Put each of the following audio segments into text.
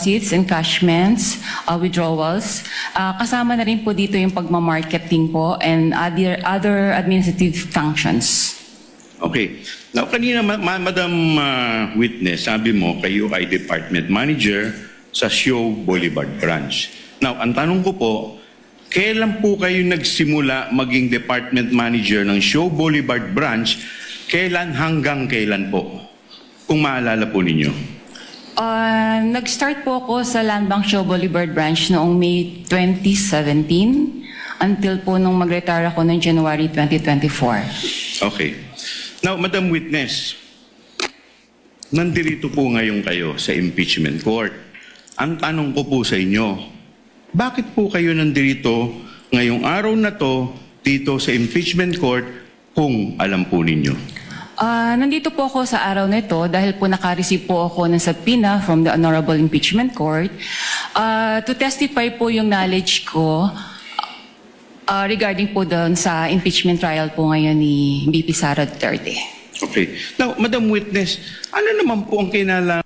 deposits, encashments, withdrawals. Kasama na rin po dito yung pagmamarketing po and other administrative functions. Okay. Now, kanina, Madam Witness, sabi mo kayo ay Department Manager sa Sio Boulevard Branch. Now, ang tanong ko po, kailan po kayo nagsimula maging Department Manager ng Sio Boulevard Branch? Kailan hanggang kailan po? Kung maalala po ninyo. Nag-start po ako sa Land Bank Sio Boulevard Branch noong May 2017 until po nung mag-retire ako noong January 2024. Okay. Now, Madam Witness, nandito po ngayon kayo sa impeachment court. Ang tanong ko po sa inyo, bakit po kayo nandito ngayong araw na to dito sa impeachment court kung alam po ninyo? Nandito po ako sa araw na ito dahil po naka-receive po ako ng subpoena from the Honorable Impeachment Court to testify po yung knowledge ko regarding po doon sa impeachment trial po ngayon ni BP Sara Duterte. Okay. Now, Madam Witness, ano naman po ang kinalaman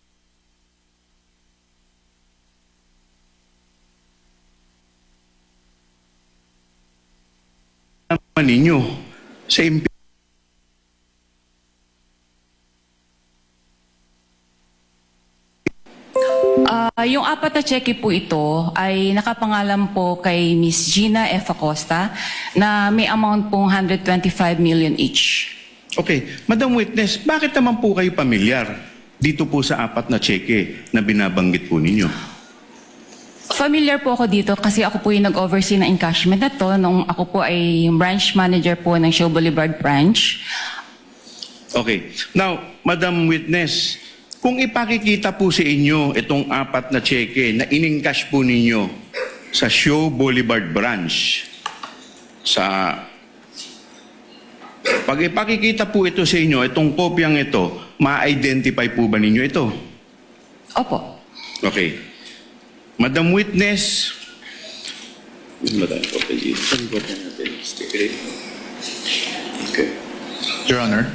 ninyo sa impeachment? Yung apat na cheque po ito ay nakapangalan po kay Miss Gina F. Acosta na may amount pong 125 million each. Okay. Madam Witness, bakit naman po kayo pamilyar dito po sa apat na cheque na binabanggit po ninyo? Familiar po ako dito kasi ako po yung nag-oversee ng encashment na to nung ako po ay branch manager po ng Sio Boulevard Branch. Okay. Now, Madam Witness, kung ipakikita po sa inyo itong apat na cheque na in-encash po ninyo sa Sio Boulevard Branch, pag ipakikita po ito sa inyo, itong kopyang ito, ma-identify po ba ninyo ito? Opo. Okay. Madam Witness, Your Honor.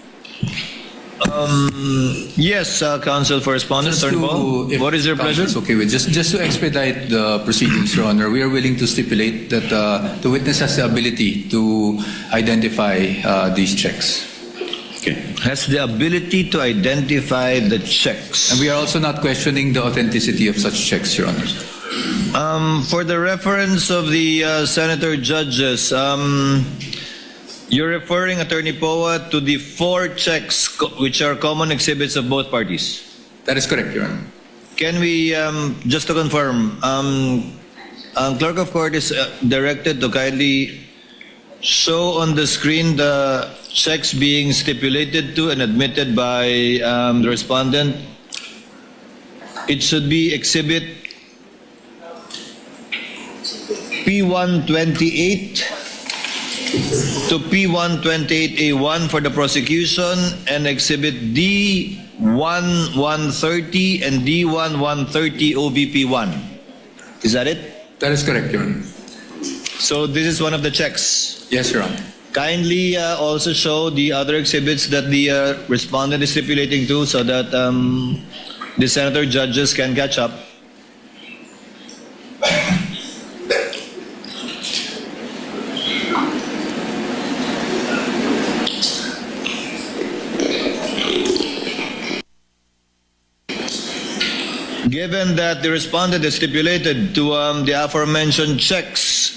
Yes, Counsel for Respondent, Just Attorney to- Paul. if What is your pleasure? Counsel is okay with just to expedite the proceedings, Your Honor, we are willing to stipulate that the witness has the ability to identify these checks. okay. Has the ability to identify the checks. And we are also not questioning the authenticity of such checks, Your Honor. For the reference of the Senator Judges, you're referring, Attorney Poa, to the 4 checks which are common exhibits of both parties. That is correct, Your Honor. Can we, just to confirm, Clerk of Court is directed to kindly show on the screen the checks being stipulated to and admitted by the respondent. It should be exhibit P128 to P128A1 for the prosecution and exhibit D1130 and D1130 OVP1. Is that it? That is correct, Your Honor. So this is one of the checks. Yes, Your Honor. Kindly also show the other exhibits that the respondent is stipulating to so that the Senator Judges can catch up. Given that the respondent is stipulated to the aforementioned checks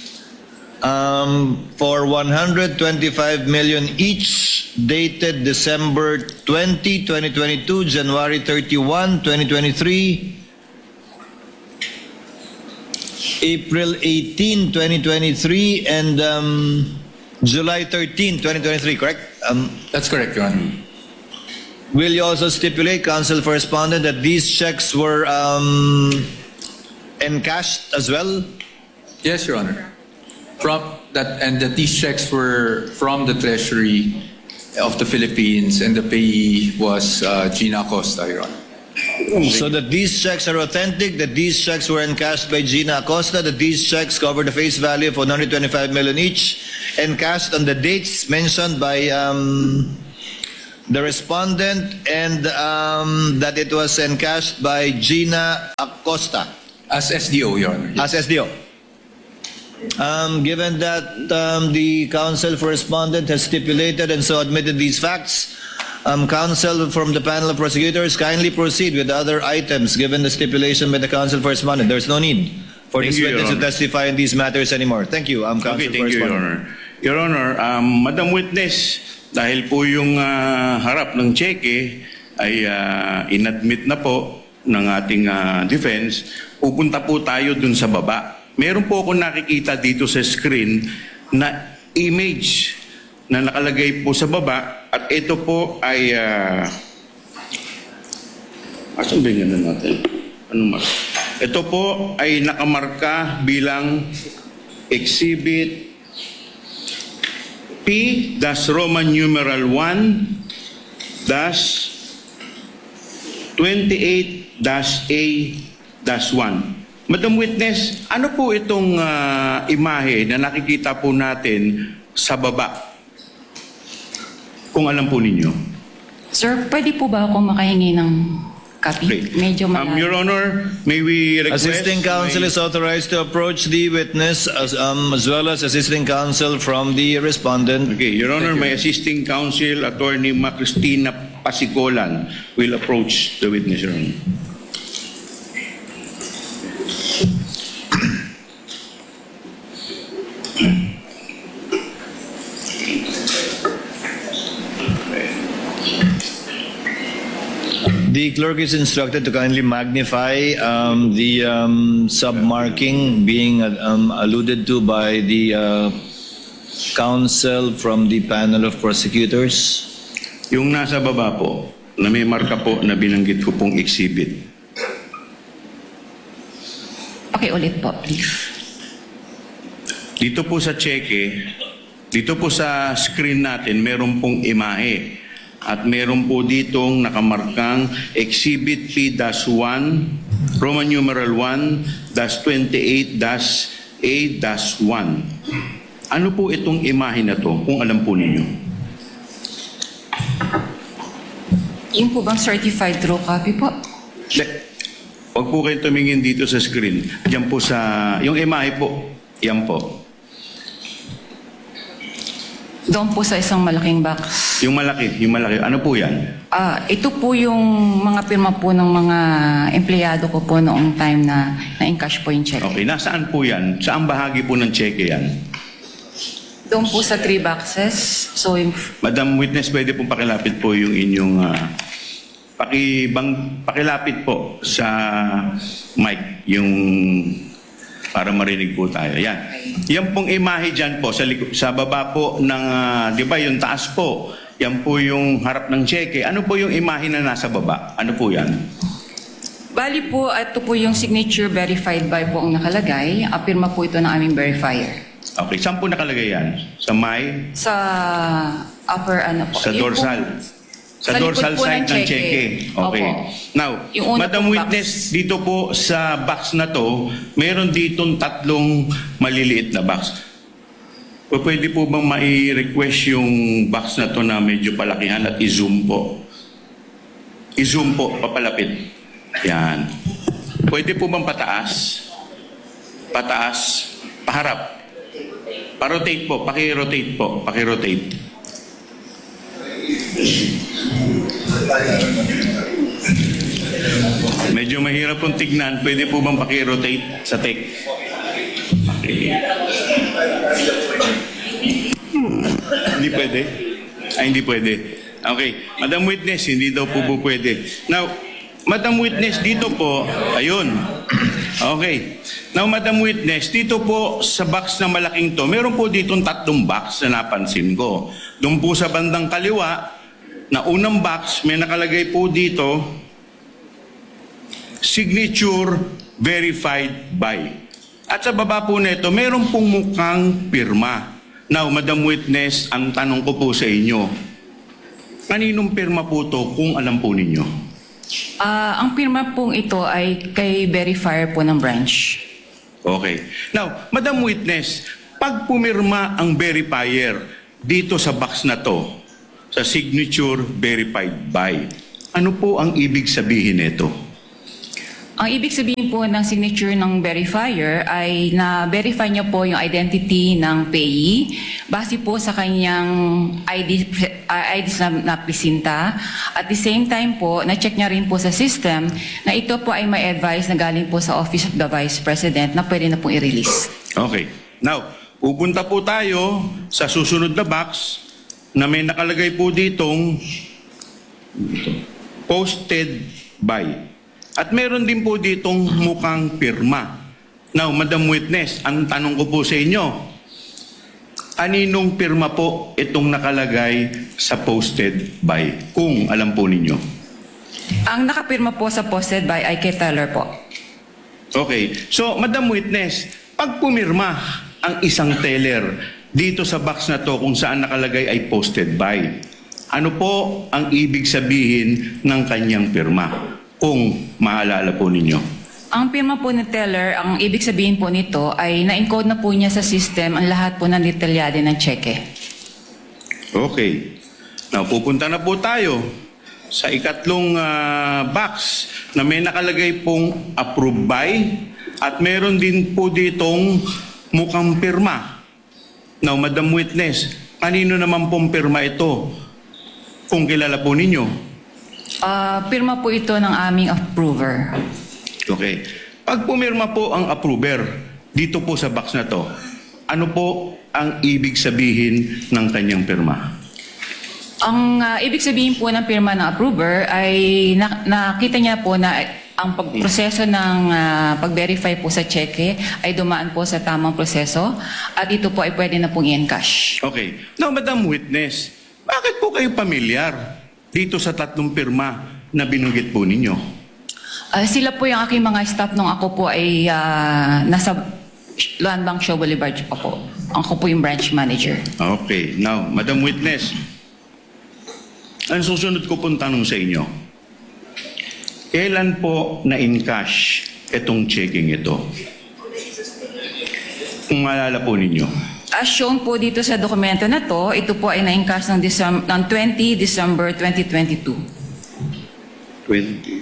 for 125 million each, dated December 20, 2022, January 31, 2023, April 18, 2023, and July 13, 2023, correct? That's correct, Your Honor. Will you also stipulate, Counsel for Respondent, that these checks were encashed as well? Yes, Your Honor. And that these checks were from the Treasury of the Philippines, and the payee was Gina Acosta, Your Honor. So that these checks are authentic, that these checks were encashed by Gina Acosta, that these checks cover the face value of 125 million each, encashed on the dates mentioned by the respondent and that it was encashed by Gina Acosta As SDO, Your Honor. as SDO. Given that the counsel for respondent has stipulated and so admitted these facts, counsel from the panel of prosecutors kindly proceed with the other items given the stipulation by the counsel for respondent. There's no need for Thank this you, Your witness to Honor. testify in these matters anymore. Thank you, counsel Okay, for thank you, Your respondent. Honor. Your Honor, Madam Witness, dahil po yung harap ng cheque ay inadmit na po ng ating defense, pupunta po tayo dun sa baba. Meron po ako nakikita dito sa screen na image na nakalagay po sa baba at ito po ay asan ba yung ano natin? Anong mark? Ito po ay nakamarka bilang Exhibit P-Roman numeral 1-28-A-1. Madam Witness, ano po itong imahe na nakikita po natin sa baba? Kung alam po ninyo. Sir, pwede po ba akong makahingi ng copy? Okay. Medyo Your Honor, may we request... Assisting counsel is authorized to approach the witness as well as assisting counsel from the respondent. Okay, Your Honor, my assisting counsel, Attorney Cristina Pasicolan, will approach the witness, Your Honor. The clerk is instructed to kindly magnify the submarking being alluded to by the counsel from the panel of prosecutors. Yung nasa baba po, na may marka po na binanggit ko pong exhibit. Okay, ulit po, please. Dito po sa cheque, dito po sa screen natin, meron pong imahe. At meron po ditong nakamarkang Exhibit P-1, Roman numeral 1-28-A-1. Ano po itong imahe na to, kung alam po ninyo? Yung po bang certified true copy po? Huwag po kayo tumingin dito sa screen. Diyan po sa, yung imahe po, yan po. Doon po sa isang malaking box. Yung malaki. Ano po yan? Ito po yung mga pirma po ng mga empleyado ko po noong time na na-encash po yung check. Okay, nasaan po yan? Saan bahagi po ng cheque yan? Doon po sa 3 boxes. So, yung, Madam Witness, pwede pong pakilapit po yung inyong... pakilapit po sa mic, yung... para marinig po tayo. Yan. Yan pong imahe dyan po, sa baba po ng... di ba, yung taas po, yan po yung harap ng cheque. Ano po yung imahe na nasa baba? Ano po yan? bali po, ito po yung signature verified by po ang nakalagay. Apirma po ito ng aming verifier. Okay, saan po nakalagay yan? Sa may... Sa upper ano po. Sa Yung dorsal? po- Sa sa likod dorsal po side ng ng cheque. cheque. Okay. Opo. Now, Yung una Madam pong Witness, dito po sa box na to, meron ditong 3 maliliit na box. Pwede po bang mai-request yung box na to na medyo palakihan at i-zoom po? I-zoom po, papalapit. Yan. Pwede po bang pataas? Pataas, paharap. Pa-rotate po, paki-rotate po, paki-rotate. Medyo mahirap pong tignan. Pwede po bang paki-rotate sa take? Okay. Hindi pwede? Ay, hindi pwede. Okay. Madam Witness, hindi daw po pwede. Now, Madam Witness, dito po, ayun. Okay. Now, Madam Witness, dito po sa box na malaking to, meron po ditong 3 box na napansin ko. Doon po sa bandang kaliwa, na unang box, may nakalagay po dito, signature verified by. At sa baba po nito, meron pong mukhang pirma. Now, Madam Witness, ang tanong ko po sa inyo, kaninong pirma po to kung alam po ninyo? Ang pirma pong ito ay kay verifier po ng branch. Okay. Now, Madam Witness, pag pumirma ang verifier dito sa box na to, sa signature verified by. Ano po ang ibig sabihin nito? Ang ibig sabihin po ng signature ng verifier ay na-verify niya po yung identity ng payee base po sa kanyang IDs na presinta. At the same time po, na-check niya rin po sa system na ito po ay may advice na galing po sa Office of the Vice President na pwede na pong i-release. Okay. Now, pupunta po tayo sa susunod na box na may nakalagay po ditong posted by. At meron din po ditong mukhang pirma. Now, Madam Witness, ang tanong ko po sa inyo, aninong pirma po itong nakalagay sa posted by? Kung alam po ninyo. Ang nakapirma po sa posted by ay kay Teller po. Okay. So, Madam Witness, pag pumirma ang isang teller dito sa box na to kung saan nakalagay ay posted by, ano po ang ibig sabihin ng kanyang pirma? Kung maalala po ninyo. Ang pirma po ni Teller, ang ibig sabihin po nito ay na-encode na po niya sa system ang lahat po ng detalyado ng cheque. Okay. Now, pupunta na po tayo sa ikatlong box na may nakalagay pong approve by at meron din po ditong mukhang pirma. Now, Madam Witness, kanino naman pong pirma ito? Kung kilala po ninyo. Pirma po ito ng aming approver. Okay. Pag pumirma po ang approver dito po sa box na to, ano po ang ibig sabihin ng kanyang pirma? Ang ibig sabihin po ng pirma ng approver ay nakita niya po na ang pagproseso ng pag-verify po sa cheque ay dumaan po sa tamang proseso at ito po ay pwede na pong i-encash. Okay. Now, Madam Witness, bakit po kayo pamilyar dito sa tatlong pirma na binanggit po ninyo? Sila po yung aking mga staff nung ako po ay nasa Luan Bank Show Boulevard pa po. Ako po yung branch manager. Okay. Now, Madam Witness, ang susunod ko pong tanong sa inyo, kailan po na-encash itong checking ito? Kung maalala po ninyo. As shown po dito sa dokumento na to, ito po ay na-encash ng 20 December 2022. 20.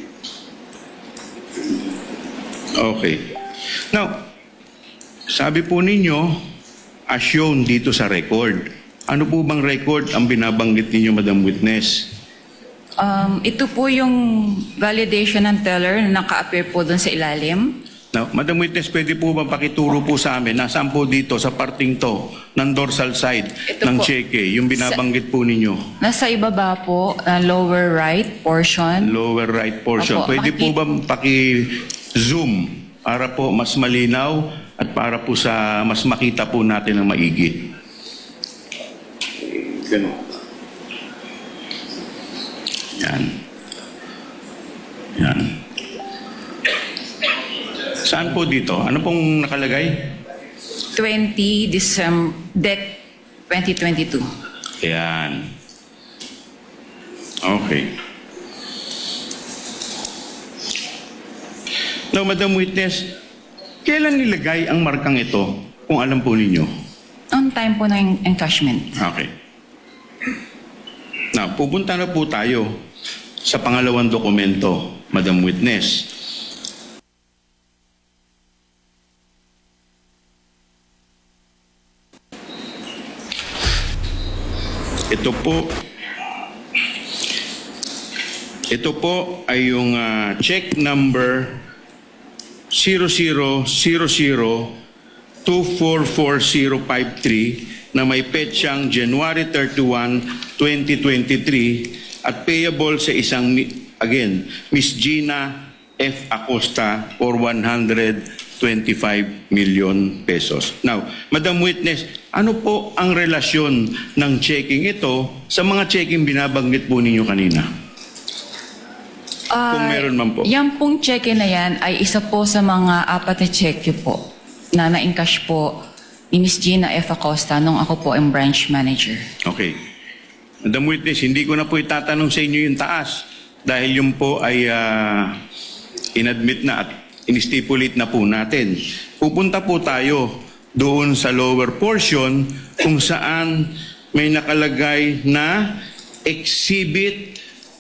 Okay. Now, sabi po ninyo, as shown dito sa record. Ano po bang record ang binabanggit ninyo, Madam Witness? Ito po yung validation ng teller na naka-appear po dun sa ilalim. Now, Madam Witness, pwede po bang pakituro po sa amin, nasaan po dito sa parting to, ng dorsal side Ito ng po. cheque, yung binabanggit po ninyo? Nasa ibaba po, lower right portion. Lower right portion. Opo, Pwede po bang paki-zoom para po mas malinaw at para po sa mas makita po natin ang maigi? Ganun. Yan. Yan. Saan po dito? Ano pong nakalagay? 20 December, DEC 2022. Ayan. Okay. Now, Madam Witness, kailan nilagay ang markang ito kung alam po ninyo? On time po ng encashment. Okay. Now, pupunta na po tayo sa pangalawang dokumento, Madam Witness. Ito po ay yung check number 0000244053 na may petsang January 31, 2023 at payable sa isang, again, Miss Gina F. Acosta for 125 million pesos. Now, Madam Witness, ano po ang relasyon ng checking ito sa mga checking binabanggit po ninyo kanina? Kung meron man po. Yan pong cheque na yan ay isa po sa mga apat na cheque po na na-encash po ni Miss Gina F. Acosta nung ako po ang branch manager. Okay. Madam Witness, hindi ko na po itatanong sa inyo yung taas dahil yung po ay inadmit na at in-stipulate na po natin. Pupunta po tayo doon sa lower portion kung saan may nakalagay na Exhibit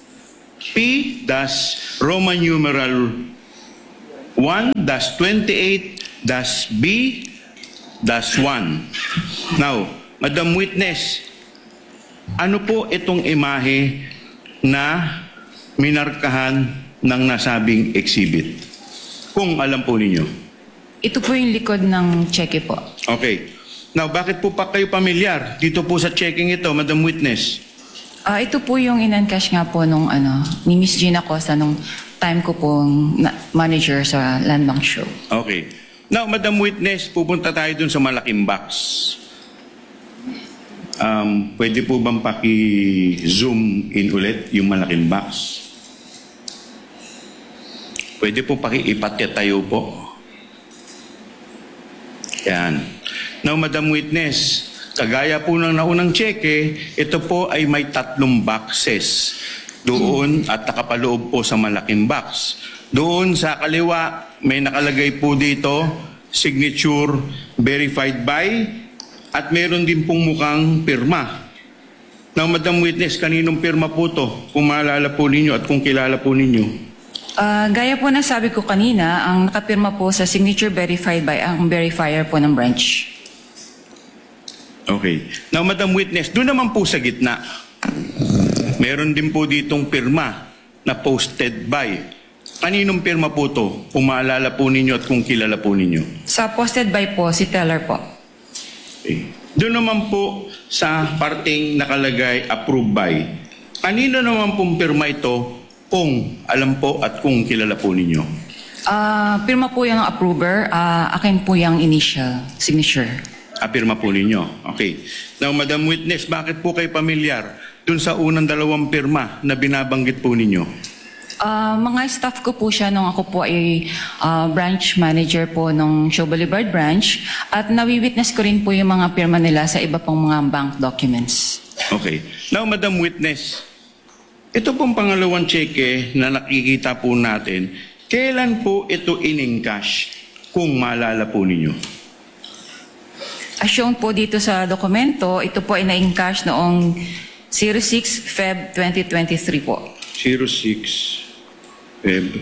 P-Roman numeral 1-28-B-1. Now, Madam Witness, ano po itong imahe na minarkahan ng nasabing exhibit? Kung alam po ninyo. Ito po yung likod ng cheque po. Okay. Now, bakit po pa kayo pamilyar dito po sa checking ito, Madam Witness? Ito po yung in-encash nga po nung ni Miss Gina Costa nung time ko pong manager sa Land Bank Show. Okay. Now, Madam Witness, pupunta tayo dun sa malaking box. Pwede po bang paki-zoom in ulit yung malaking box? Pwede po paki-ipatyatayo po. Yan. Now, Madam Witness, kagaya po ng naunang cheque, ito po ay may 3 boxes doon at nakapaloob po sa malaking box. Doon sa kaliwa, may nakalagay po dito, signature verified by, at meron din pong mukhang pirma. Now, Madam Witness, kaninong pirma po to? Kung maalala po ninyo at kung kilala po ninyo. Gaya po na sabi ko kanina, ang nakapirma po sa signature verified by ang verifier po ng branch. Okay. Now, Madam Witness, doon naman po sa gitna, meron din po ditong pirma na posted by. Kaninong pirma po to? Kung maalala po ninyo at kung kilala po ninyo. Sa posted by po, si teller po. Okay. Doon naman po sa parting nakalagay approved by. Kanino naman pong pirma ito kung alam po at kung kilala po ninyo? Pirma po yung approver, akin po yung initial signature. Pirma po ninyo. Okay. Now, Madam Witness, bakit po kayo pamilyar dun sa unang 2 pirma na binabanggit po ninyo? Mga staff ko po siya nung ako po ay branch manager po ng Show Boulevard branch at nawi-witness ko rin po yung mga pirma nila sa iba pang mga bank documents. Okay. Now, Madam Witness, ito pong pangalawang cheque na nakikita po natin, kailan po ito in-encash kung maalala po ninyo? As shown po dito sa dokumento, ito po ay na-encash noong 06 Feb 2023 po. 06 Feb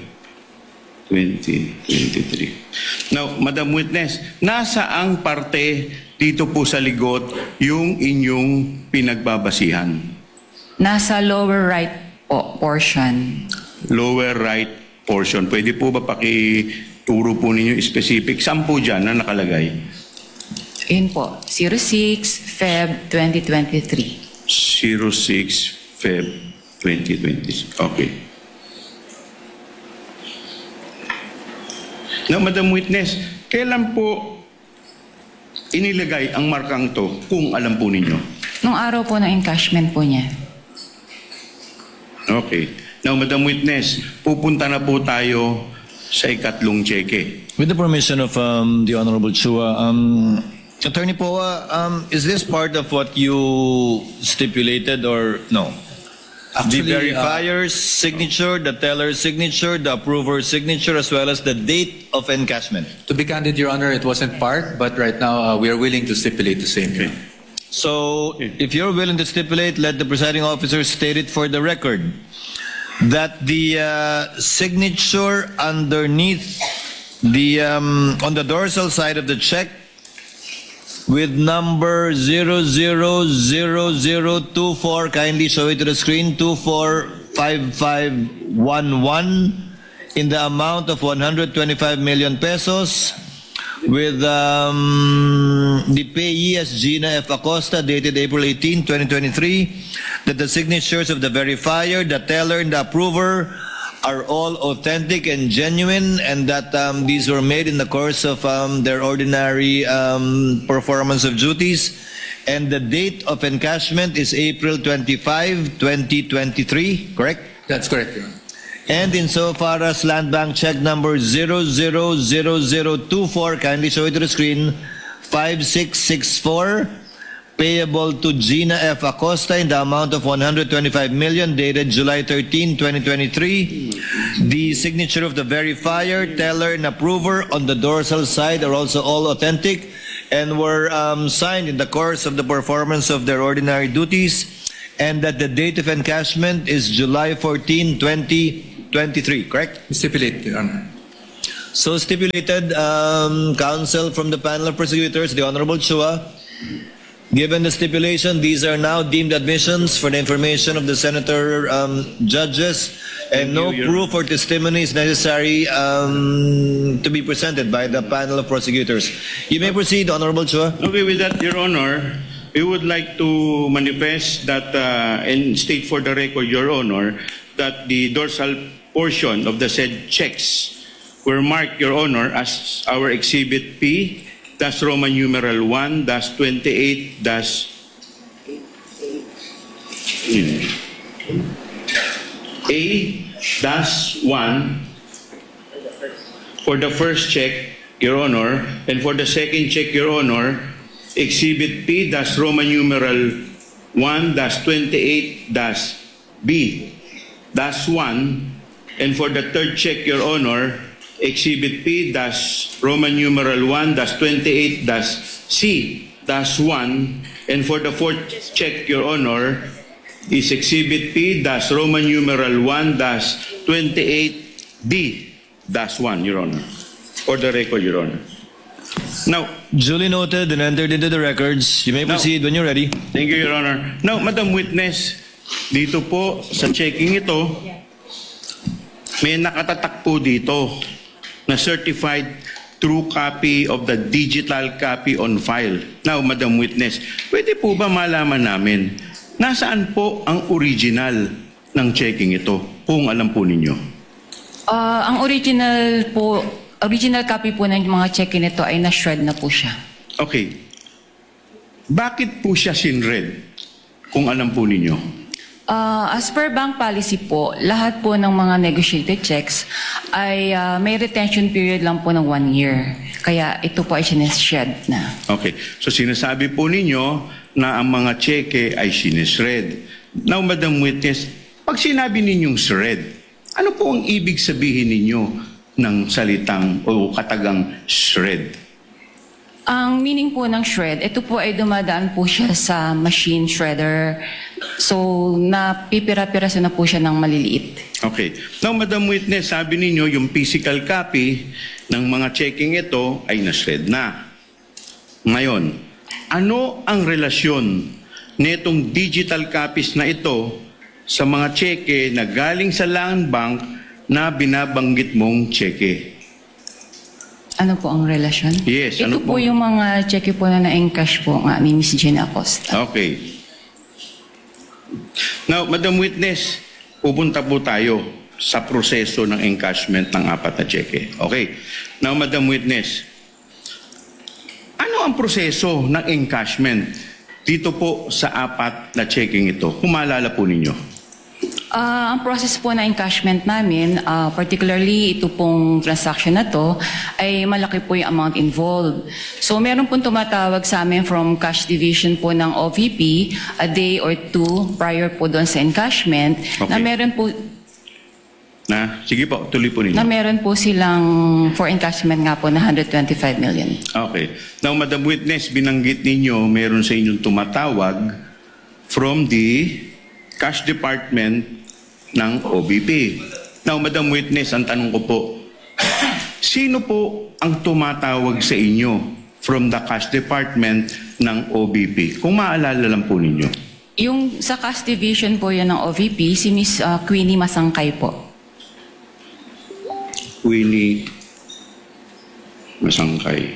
2023. Now, Madam Witness, nasa ang parte dito po sa ligot yung inyong pinagbabasihan? Nasa lower right po portion. Lower right portion. Pwede po ba pakituro po ninyo specific? Saan po dyan na nakalagay? Yun po, 06 Feb 2023. 06 Feb 2020. Okay. Now, Madam Witness, kailan po inilagay ang markang to kung alam po ninyo? Nung araw po ng encashment po niya. Okay. Now, Madam Witness, pupunta na po tayo sa ikatlong cheque. With the permission of the Honorable Chua, Attorney Poa, is this part of what you stipulated or no? Actually, The verifier's signature, the teller's signature, the approver's signature, as well as the date of encashment. To be candid, Your Honor, it wasn't part, but right now we are willing to stipulate the same. Okay. So, if you're willing to stipulate, let the presiding officer state it for the record that the signature underneath the on the dorsal side of the check with number 000024, kindly show it to the screen, 245511 in the amount of 125 million pesos with the payee as Gina F. Acosta, dated April 18, 2023, that the signatures of the verifier, the teller, and the approver are all authentic and genuine, and that these were made in the course of their ordinary performance of duties. And the date of encashment is April 25, 2023, correct? That's correct, Your Honor. And insofar as Land Bank check number 000024, kindly show it to the screen, 5664, payable to Gina F. Acosta in the amount of 125 million, dated July 13, 2023. The signature of the verifier, teller, and approver on the dorsal side are also all authentic and were signed in the course of the performance of their ordinary duties. and that the date of encashment is July 14, 2023, correct? Stipulate, Your Honor. So stipulated, counsel from the panel of prosecutors, the Honorable Chua. Given the stipulation, these are now deemed admissions for the information of the senator judges, and no Your- proof or testimony is necessary to be presented by the panel of prosecutors. You may proceed, Honorable Chua. Okay, with that, Your Honor, we would like to manifest that and state for the record, Your Honor, that the dorsal portion of the said checks were marked, Your Honor, as our Exhibit P, that's Roman numeral 1, that's 28, that's A, that's 1, for the first check, Your Honor, and for the second check, Your Honor, Exhibit P, that's Roman numeral 1, that's 28, that's B, that's 1, and for the third check, Your Honor, Exhibit P, that's Roman numeral 1, that's 28, that's C, that's 1, and for the fourth check, Your Honor, is Exhibit P, that's Roman numeral 1, that's 28D, that's 1, Your Honor. For the record, Your Honor. Now, Duly noted and entered into the records. You may No. proceed when you're ready. thank you, Your Honor. Now, Madam Witness, dito po sa checking ito, may nakatatak po dito na certified true copy of the digital copy on file. Now, Madam Witness, pwede po ba malaman namin nasaan po ang original ng checking ito kung alam po ninyo? Ang original copy po ng mga check-in nito ay na-shred na po siya. Okay. Bakit po siya sinred kung alam po ninyo? As per bank policy po, lahat po ng mga negotiated checks ay may retention period lang po ng 1 year. Kaya ito po ay sinishred na. Okay. So sinasabi po ninyo na ang mga cheque ay sinisred. Now, Madam Witness, pag sinabi ninyong shred, ano po ang ibig sabihin ninyo ng salitang o katagang shred? Ang meaning po ng shred, ito po ay dumadaan po siya sa machine shredder. So, napipira-piraso na po siya ng maliliit. Okay. Now, Madam Witness, sabi ninyo yung physical copy ng mga checking ito ay na-shred na. Ngayon, ano ang relasyon netong digital copies na ito sa mga cheque na galing sa land bank na binabanggit mong cheque? Ano po ang relasyon? Yes, Ito ano po po? yung mga cheque po na na-encash po nga ni Ms. Gina Acosta. Okay. Now, Madam Witness, pupunta po tayo sa proseso ng encashment ng 4 na cheque. Okay. Now, Madam Witness, ano ang proseso ng encashment dito po sa 4 na checking ito? Kung maalala po ninyo. Ang process po na encashment namin, particularly ito pong transaction na to, ay malaki po yung amount involved. So meron pong tumatawag sa amin from cash division po ng OVP a day or 2 prior po doon sa encashment na Okay. Sige po, tuloy po ninyo. meron po silang for encashment nga po na 125 million. Okay. Now, Madam Witness, binanggit ninyo meron sa inyong tumatawag from the cash department ng OVP. Now, Madam Witness, ang tanong ko po, sino po ang tumatawag sa inyo from the cash department ng OVP? Kung maalala lang po ninyo. Yung sa cash division po yun ng OVP, si Ms. Queenie Masangkay po. Winnie Masangkay.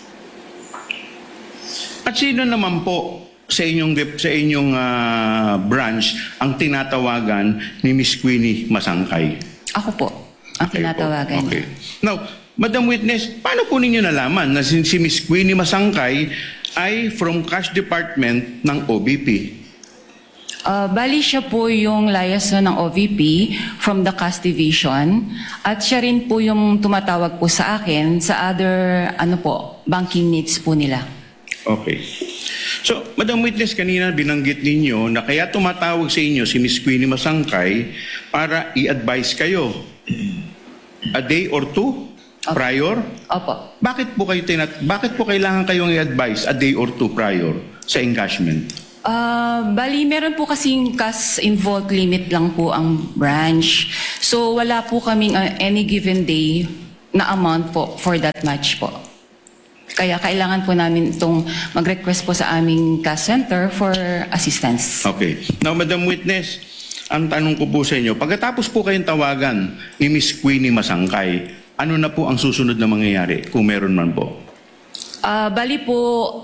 At sino naman po sa inyong branch ang tinatawagan ni Miss Queenie Masangkay? Ako po, ang Kayo po. tinatawagan. Okay. Now, Madam Witness, paano po ninyo nalaman na si Miss Queenie Masangkay ay from cash department ng OVP? Bali siya po yung liaison ng OVP from the cash division at siya rin po yung tumatawag po sa akin sa other banking needs po nila. Okay. So, Madam Witness, kanina binanggit ninyo na kaya tumatawag sa inyo si Miss Queenie Masangkay para i-advise kayo a day or 2 prior? Opo. Bakit po kailangan kayong i-advise a day or 2 prior sa encashment? Bali, meron po kasing cash involved limit lang po ang branch. So wala po kaming any given day na amount po for that much po. Kaya kailangan po namin itong mag-request po sa aming cash center for assistance. Okay. Now, Madam Witness, ang tanong ko po sa inyo, pagkatapos po kayong tawagan ni Miss Queenie Masangkay, ano na po ang susunod na mangyayari kung meron man po? Bali po,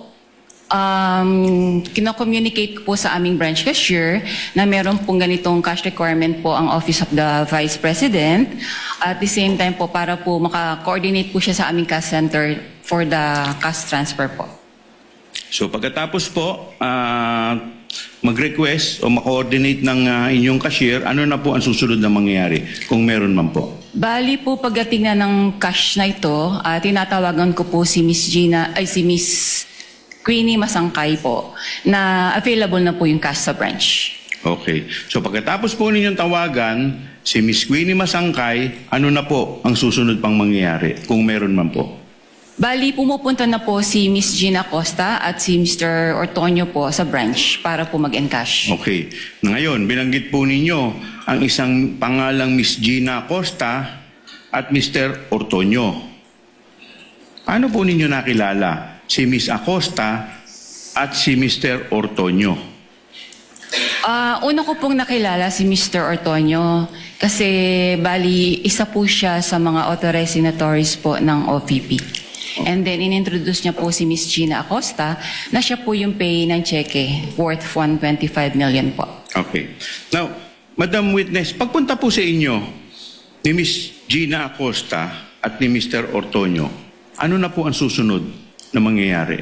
kino-communicate ko po sa aming branch cashier na meron pong ganitong cash requirement po ang Office of the Vice President. At the same time po, para po maka-coordinate po siya sa aming cash center for the cash transfer po. So pagkatapos po, mag-request o ma-coordinate ng inyong cashier, ano na po ang susunod na mangyayari kung meron man po? Bali po, pagdating na ng cash na ito, tinatawagan ko po si Miss Queenie Masangkay po na available na po yung cash sa branch. Okay. So pagkatapos po ninyong tawagan, si Miss Queenie Masangkay, ano na po ang susunod pang mangyayari kung meron man po? Bali, pumupunta na po si Miss Gina Costa at si Mr. Ortonio po sa branch para po mag-encash. Okay. Ngayon, binanggit po ninyo ang isang pangalang Miss Gina Costa at Mr. Ortonio. Ano po ninyo nakilala? Si Miss Acosta at si Mr. Ortonio. Una ko pong nakilala si Mr. Ortonio kasi bali isa po siya sa mga authorized signatories po ng OVP. And then inintroduce niya po si Miss Gina Acosta na siya po yung pay ng cheque worth 125 million po. Okay. Now, Madam Witness, pagpunta po sa inyo ni Miss Gina Acosta at ni Mr. Ortonio, ano na po ang susunod na mangyayari?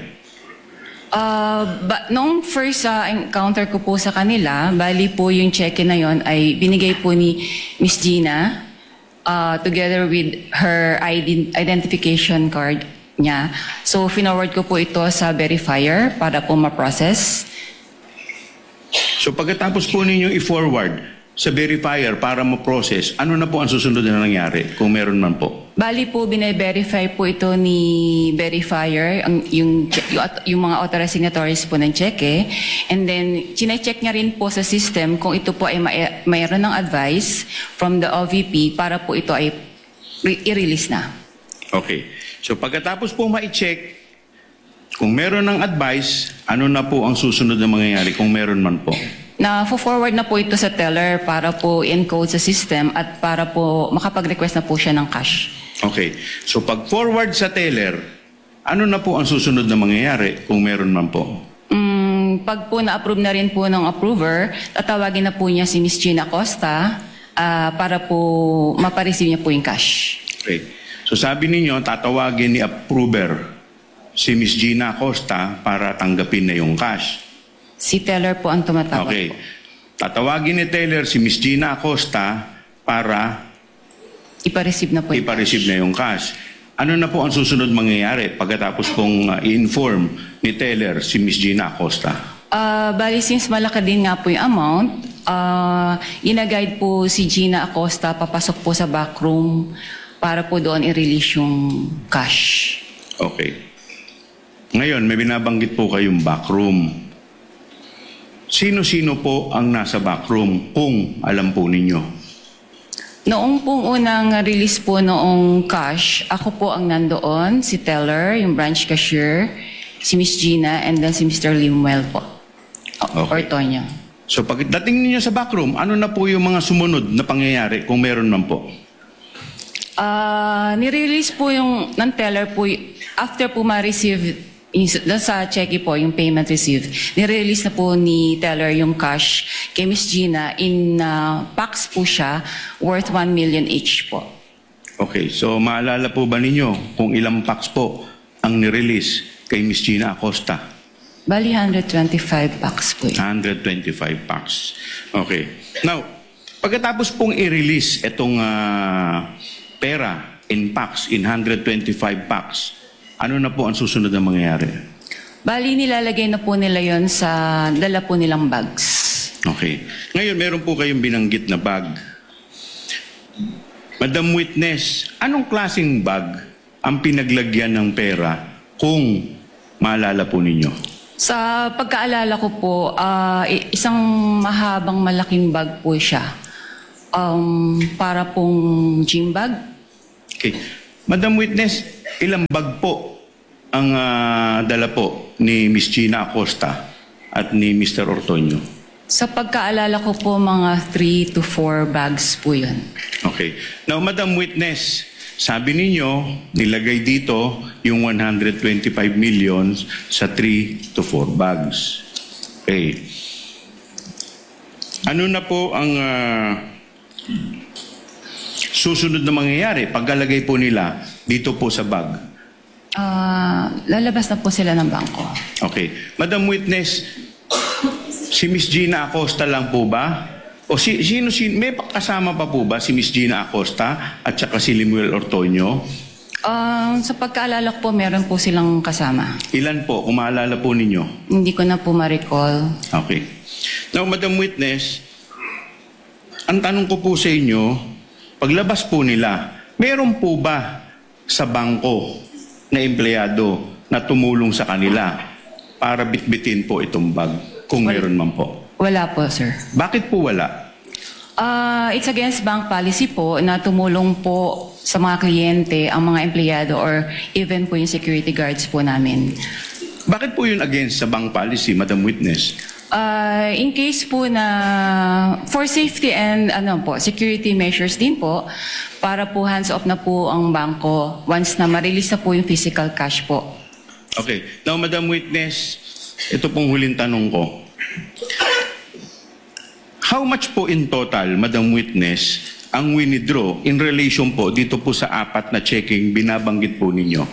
Noong first encounter ko po sa kanila, bali po yung cheque na yon ay binigay po ni Miss Gina together with her identification card niya. So, finorward ko po ito sa verifier para po ma-process. So pagkatapos po ninyong i-forward sa verifier para ma-process, ano na po ang susunod na nangyari kung meron man po? Bali po, binay-verify po ito ni verifier, yung mga authorized signatories po ng cheque. And then, chinecheck niya rin po sa system kung ito po ay mayroon ng advice from the OVP para po ito ay i-release na. Okay. So pagkatapos po ma-check, kung meron ng advice, ano na po ang susunod na mangyayari kung meron man po? Na-forward na po ito sa teller para po encode sa system at para po makapag-request na po siya ng cash. Okay. So pag-forward sa teller, ano na po ang susunod na mangyayari kung meron man po? Pag po na-approve na rin po ng approver, tatawagin na po niya si Miss Gina Costa para po mapareceive niya po yung cash. Okay. So sabi ninyo, tatawagin ni approver si Miss Gina Acosta para tanggapin na yung cash. Si teller po ang tumatawag Okay. po. Tatawagin ni teller si Miss Gina Acosta para Ipa-receive na po yung ipa-receive na yung cash. Ano na po ang susunod mangyayari pagkatapos pong i-inform ni teller si Miss Gina Acosta? Bali, since malaki din nga po yung amount, ina-guide po si Gina Acosta papasok po sa backroom para po doon i-release yung cash. Okay. Ngayon, may binabanggit po kayong backroom. Sino-sino po ang nasa backroom kung alam po ninyo? Noong pong unang release po noong cash, ako po ang nandoon, si teller, yung branch cashier, si Miss Gina, and then si Mr. Limuel po. Okay. Ortonio. So pagdating ninyo sa backroom, ano na po yung mga sumunod na pangyayari kung meron man po? Nirelease po yung ng teller po, after po ma-receive sa cheque po, yung payment received, nirelease na po ni teller yung cash kay Miss Gina in packs po siya worth 1 million each po. Okay, so maalala po ba ninyo kung ilang packs po ang nirelease kay Miss Gina Acosta? Bali 125 packs po yun. 125 packs. Okay. Now, pagkatapos pong i-release itong pera in packs, in 125 packs, ano na po ang susunod na mangyayari? Bali, nilalagay na po nila yon sa dala po nilang bags. Okay. Ngayon, meron po kayong binanggit na bag. Madam Witness, anong klaseng bag ang pinaglagyan ng pera kung maalala po ninyo? Sa pagkaalala ko po, isang mahabang malaking bag po siya. Para pong gym bag. Okay. Madam Witness, ilang bag po ang dala po ni Miss Gina Acosta at ni Mr. Ortonio? Sa pagkaalala ko po, mga 3 to 4 bags po yun. Okay. Now, Madam Witness, sabi ninyo, nilagay dito yung 125 million sa 3 to 4 bags. Okay. Ano na po ang susunod na mangyayari pagkalagay po nila dito po sa bag? Lalabas na po sila ng bangko. Okay. Madam Witness, si Miss Gina Acosta lang po ba? O sino, may kasama pa po ba si Miss Gina Acosta at saka si Lemuel Ortonio? Sa pagkaalala ko po, meron po silang kasama. Ilan po? Kung maalala po ninyo? Hindi ko na po ma-recall. Okay. Now, Madam Witness, ang tanong ko po sa inyo, paglabas po nila, meron po ba sa bangko na empleyado na tumulong sa kanila para bitbitin po itong bag? Kung meron man po. Wala po, sir. Bakit po wala? It's against bank policy po na tumulong po sa mga kliyente ang mga empleyado or even po yung security guards po namin. Bakit po yun against sa bank policy, Madam Witness? In case po na for safety and security measures din po, para po hands-off na po ang bangko once na ma-release na po yung physical cash po. Okay. Now, Madam Witness, ito pong huling tanong ko. How much po in total, Madam Witness, ang winidraw in relation po dito po sa 4 na checking binabanggit po ninyo?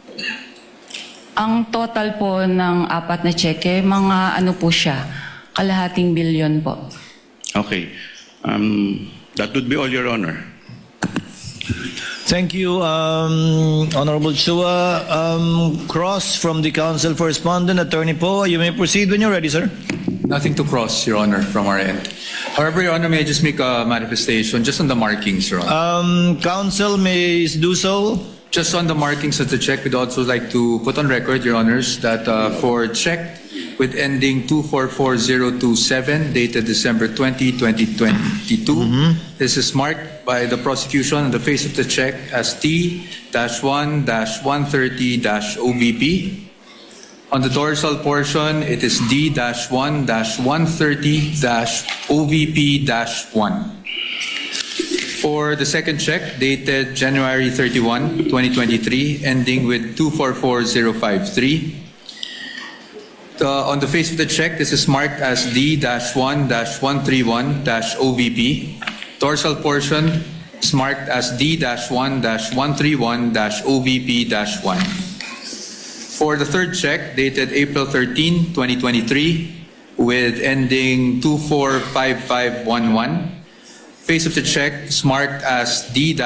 Ang total po ng 4 na cheque, mga po siya, kalahating bilyon po. Okay. That would be all, Your Honor. Thank you, Honorable Chua. Cross from the Council for Respondent, Attorney Poe. You may proceed when you're ready, sir. Nothing to cross, Your Honor, from our end. However, Your Honor, may I just make a manifestation just on the markings, Your Honor? Council may do so. Just on the markings of the check, we'd also like to put on record, Your Honors, that for check with ending 244027, dated December 20, 2022, this is marked by the prosecution on the face of the check as T-1-130-OBP. On the dorsal portion, it is D-1-130-OVP-1. For the second check, dated January 31, 2023, ending with 244053. On the face of the check, this is marked as D-1-131-OVP. Dorsal portion is marked as D-1-131-OVP-1. For the third check, dated April 13, 2023, with ending 245511, face of the check is marked as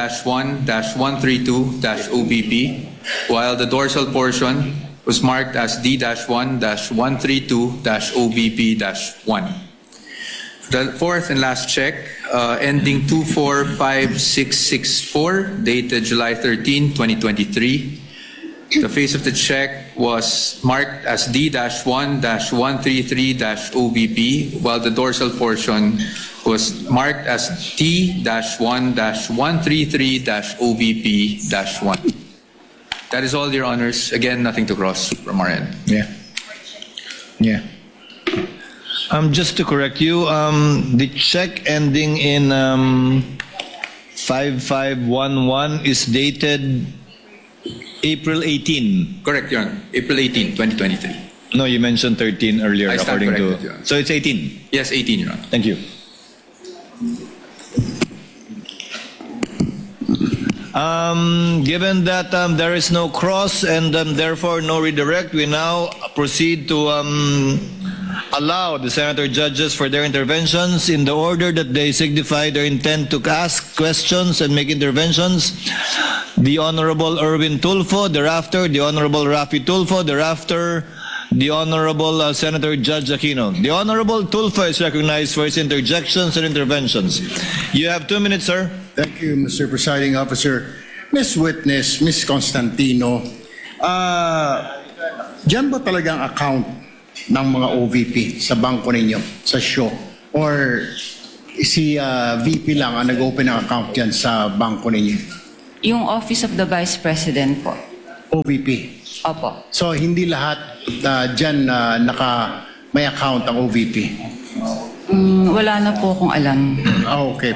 D-1-132-OBP, while the dorsal portion was marked as D-1-132-OBP-1. The fourth and last check, ending 245664, dated July 13, 2023. The face of the check was marked as D-1-133-OBP, while the dorsal portion was marked as T-1-133-OBP-1. That is all, Your Honors. Again, nothing to cross from our end. Yeah. Just to correct you, the check ending in 5511 is dated April 18. Correct, Your Honor. April 18, 2023. No, you mentioned 13 earlier, I stand according corrected, to. Your Honor. So it's 18. Yes, 18, Your Honor. Thank you. Given that there is no cross and therefore no redirect, we now proceed to allow the senator judges for their interventions in the order that they signify their intent to ask questions and make interventions. The Honorable Erwin Tulfo, thereafter the Honorable Rafi Tulfo, thereafter the Honorable Senator Judge Aquino. The Honorable Tulfo is recognized for his interjections and interventions. You have 2 minutes, sir. Thank you, Mr. Presiding Officer. Ms. Witness, Ms. Constantino, dyan ba talagang account ng mga OVP sa bangko ninyo, sa show? Or si VP lang ang nag-open ng account dyan sa bangko ninyo? Yung Office of the Vice President po. OVP. Opo. So hindi lahat dyan may account ang OVP? Wala na po akong alam. Okay.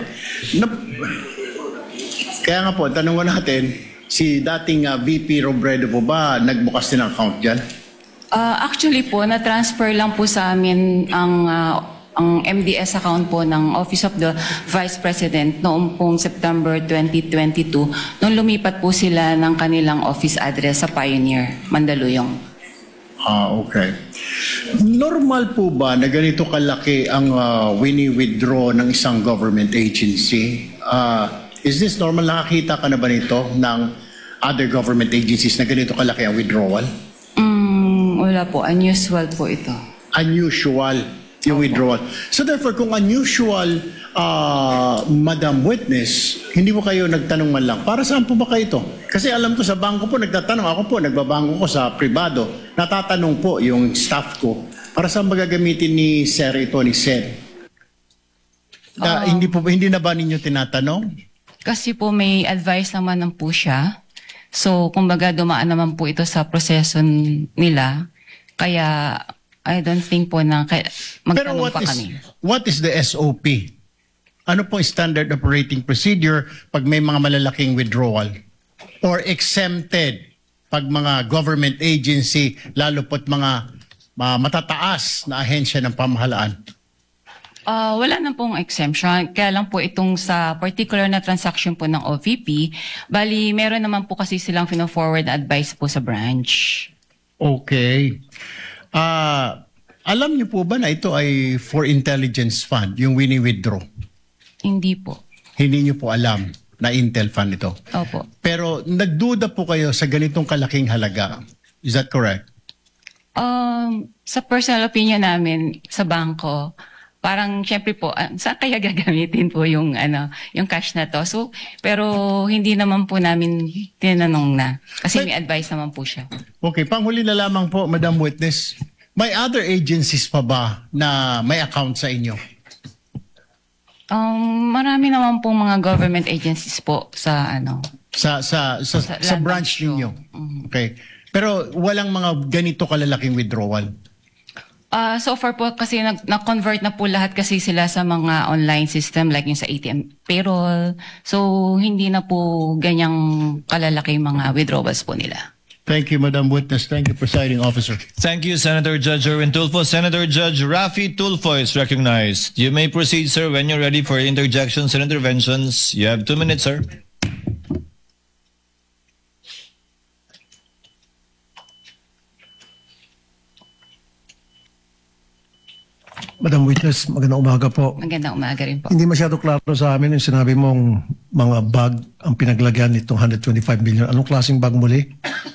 Kaya nga po, tanong ko natin, si dating VP Robredo po ba nagbukas din ng account dyan? Actually po, na-transfer lang po sa amin ang MDS account po ng Office of the Vice President noong pong September 2022 nung lumipat po sila ng kanilang office address sa Pioneer, Mandaluyong. Okay. Normal po ba na ganito kalaki ang wini-withdraw ng isang government agency? Is this normal? Nakakita ka na ba nito ng other government agencies na ganito kalaki ang withdrawal? Wala po, unusual po ito. Unusual yung withdrawal. So therefore, kung unusual, Madam Witness, hindi mo kayo nagtanong man lang, para saan po ba kayo ito? Kasi alam ko sa bangko po, nagtatanong. Ako po, nagbabangko ko sa pribado. Natatanong po yung staff ko, para saan ba gagamitin ni Sir ito, ni Sir? Hindi na ba ninyo tinatanong? Kasi po may advice naman ng po siya. So, kumbaga dumaan naman po ito sa proseso nila. Kaya, I don't think po na Pero magtanong pa kami. what is the SOP? Ano po yung standard operating procedure pag may mga malalaking withdrawal? Or exempted pag mga government agency, lalo po't mga matataas na ahensya ng pamahalaan? Wala na pong exemption. Kaya lang po itong sa particular na transaction po ng OVP, bali meron naman po kasi silang fino-forward na advice po sa branch. Okay. Alam niyo po ba na ito ay for intelligence fund, yung wini-withdraw? Hindi po. Hindi niyo po alam na Intel fund ito. Opo. Pero nagduda po kayo sa ganitong kalaking halaga. Is that correct? Sa personal opinion namin sa bangko, parang syempre po, saan kaya gagamitin po yung cash na to? So, pero hindi naman po namin tinanong na. Kasi may advice naman po siya. Okay, panghuli na lamang po, Madam Witness. May other agencies pa ba na may account sa inyo? Marami naman pong mga government agencies po sa Sa Land branch Bank show. ninyo? Okay. Pero walang mga ganito kalalaking withdrawal? So far po kasi na-convert na po lahat kasi sila sa mga online system like yung sa ATM payroll. So hindi na po ganyang kalalaki mga withdrawals po nila. Thank you, Madam Witness. Thank you, Presiding Officer. Thank you, Senator Judge Erwin Tulfo. Senator Judge Rafi Tulfo is recognized. You may proceed, sir, when you're ready for interjections and interventions. You have 2 minutes, sir. Madam Witness, magandang umaga po. Magandang umaga rin po. Hindi masyado klaro sa amin yung sinabi mong mga bag ang pinaglagyan nitong 125 million. Anong klaseng bag muli?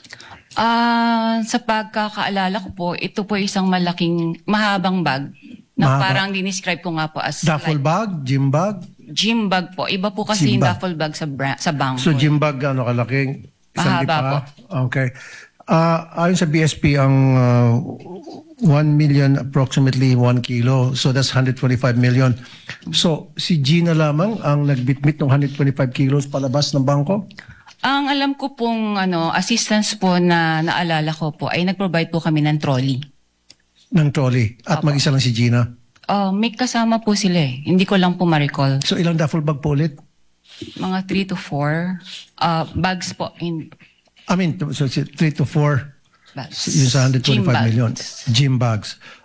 Sa pagkakaalala ko po, ito po isang mahabang bag na Mahaba. parang dinescribe ko nga po as Duffel like bag? Gym bag? gym bag po. Iba po kasi Gym yung bag. duffel bag sa bangko. So gym bag, ano kalaking? Isang Mahaba lipa? Okay. Ayon sa BSP, ang 1 million, approximately 1 kilo. So that's 125 million. So si Gina lamang ang nagbitbit ng 125 kilos palabas ng bangko? Ang alam ko pong assistance po na naalala ko po ay nag-provide po kami ng trolley. Ng trolley. At mag-isa lang si Gina. May kasama po sila eh. Hindi ko lang po ma-recall. So ilang duffel bag po ulit? Mga 3 to 4 bags po. So 3 to 4. Bags. Yung sa 125 Gym bags. million. Gym bags.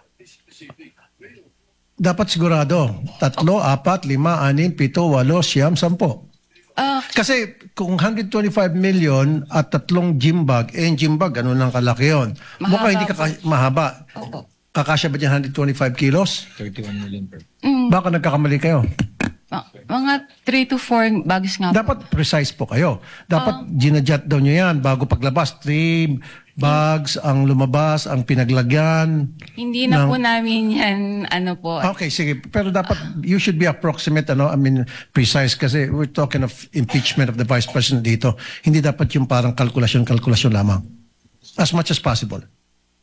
Dapat sigurado. 3, 4, 5, 6, 7, 8, 9, 10. Kasi kung 125 million at 3 gym bag, yung gym bag, ano nang kalaki yun? Mahaba Mukhang hindi mahaba. Opo. Kakasya ba dyan 125 kilos? 31 million per. Baka nagkakamali kayo. Mga 3 to 4 bags nga po. Dapat precise po kayo. Dapat ginajat daw nyo yan bago paglabas. 3 bags ang lumabas, ang pinaglagyan. Hindi na ng- po namin yan, po. Okay, sige. Pero dapat, you should be approximate, precise kasi we're talking of impeachment of the Vice President dito. Hindi dapat yung parang kalkulasyon lamang. As much as possible.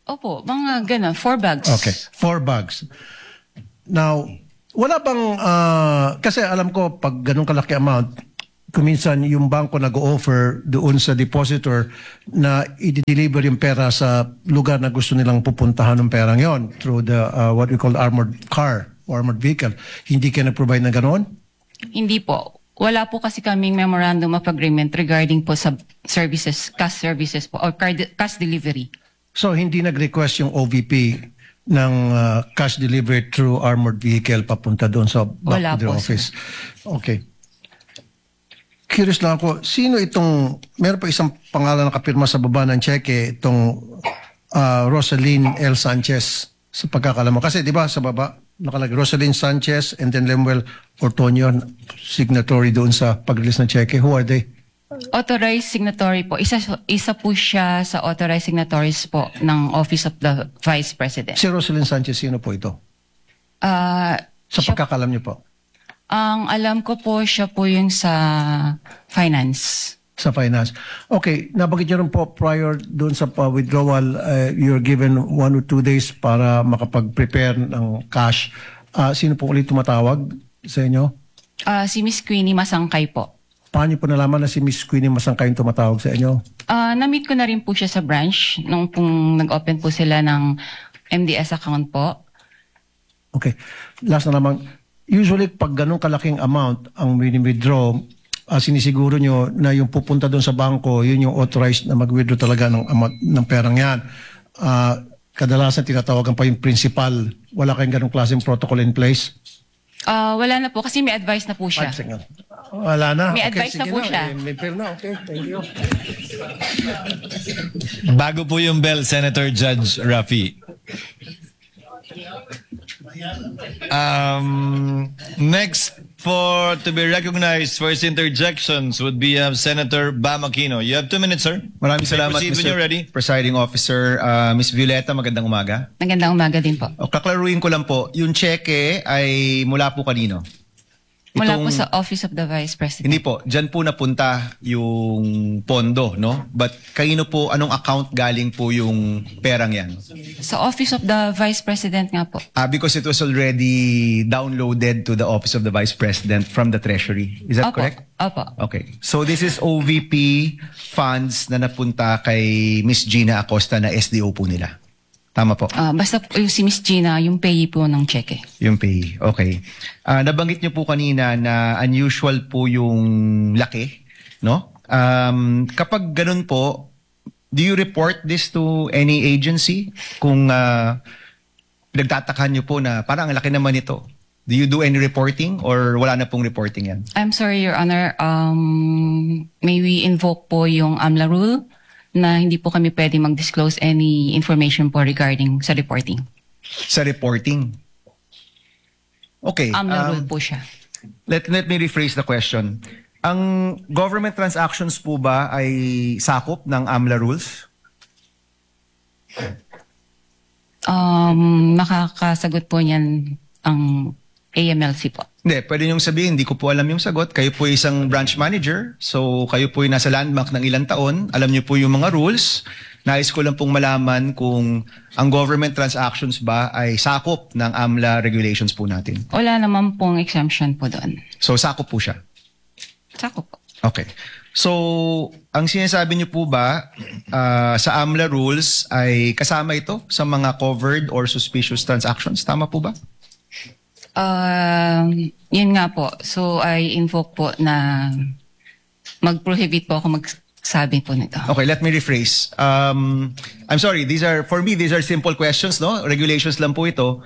Opo, mga ganun, 4 bags. Okay, 4 bags. Now, wala bang, kasi alam ko pag ganun kalaki amount, kuminsan yung bangko nag-offer doon sa depositor na i-deliver yung pera sa lugar na gusto nilang pupuntahan ng perang yon through the what we call armored car or armored vehicle. Hindi kayo nag-provide na ganoon? Hindi po. Wala po kasi kaming memorandum of agreement regarding po sa services, cash services po, or cash delivery. So hindi nag-request yung OVP ng cash delivery through armored vehicle papunta doon sa back Wala of their po, office? Okay. Curious lang ako, sino itong, meron pa isang pangalan na kapirma sa baba ng cheque, itong Rosaline L. Sanchez sa pagkakalam mo. Kasi di ba sa baba, nakalagay Rosaline Sanchez and then Lemuel Ortonio, signatory doon sa pag-release ng cheque. Who are they? Authorized signatory po. Isa po siya sa authorized signatories po ng Office of the Vice President. Si Rosaline Sanchez, sino po ito? Sa pagkakalam niyo po? Ang alam ko po, siya po yung sa finance. Sa finance. Okay, nabanggit niyo rin po prior doon sa withdrawal, you're given 1 or 2 days para makapag-prepare ng cash. Sino po ulit tumatawag sa inyo? Si Miss Queenie Masangkay po. Paano niyo po nalaman na si Miss Queenie Masangkay yung tumatawag sa inyo? Na-meet ko na rin po siya sa branch nung pong nag-open po sila ng MDS account po. Okay. Last na naman, usually pag ganun kalaking amount ang withdraw, sinisiguro nyo na yung pupunta doon sa bangko, yun yung authorized na mag-withdraw talaga ng perang yan. Kadalasan tinatawagan pa yung principal. Wala kayong ganung klaseng protocol in place? Wala na po kasi may advice na po siya. Wala na. May advice na sige po siya. May fair na. Okay, thank you. Bago po yung bell, Senator Judge Rafi. Next to be recognized for his interjections would be Senator Bam Aquino. You have 2 minutes, sir. Maraming salamat, Proceed when Mr. you're ready. Presiding Officer. Miss Violeta, magandang umaga. Magandang umaga din po. Kaklaruin ko lang po, yung cheque ay mula po kanino? Mula po Itong- sa Office of the Vice President. Hindi po, dyan po napunta yung pondo, no? But kanino po, anong account galing po yung perang yan? Sa Office of the Vice President nga po. Because it was already downloaded to the Office of the Vice President from the Treasury. Is that Opo. correct? Opo. Okay. So this is OVP funds na napunta kay Miss Gina Acosta na SDO po nila. Tama po. Basta po yung si Miss Gina, yung payee po ng cheque. Yung pay. Okay. Nabanggit niyo po kanina na unusual po yung laki, no? Kapag ganun po, do you report this to any agency? Kung pinagtatakan niyo po na parang ang laki naman ito. Do you do any reporting or wala na pong reporting yan? I'm sorry, Your Honor. May we invoke po yung AMLA rule na hindi po kami pwede mag-disclose any information po regarding sa reporting. Sa reporting? Okay. AMLA rule po siya. Let me rephrase the question. Ang government transactions po ba ay sakop ng AMLA rules? Makakasagot po niyan ang AMLC po. Hindi, pwede niyong sabihin, hindi ko po alam yung sagot. Kayo po isang branch manager, so kayo po yung nasa landmark ng ilang taon. Alam niyo po yung mga rules. Nais ko lang pong malaman kung ang government transactions ba ay sakop ng AMLA regulations po natin. Wala naman pong exemption po doon. So sakop po siya. Sako po. Okay. So, ang sinasabi niyo po ba sa AMLA rules ay kasama ito sa mga covered or suspicious transactions? Tama po ba? Yun nga po. So, I invoke po na mag-prohibit po ako magsabi po nito. Okay, let me rephrase. I'm sorry, for me, these are simple questions, no? Regulations lang po ito.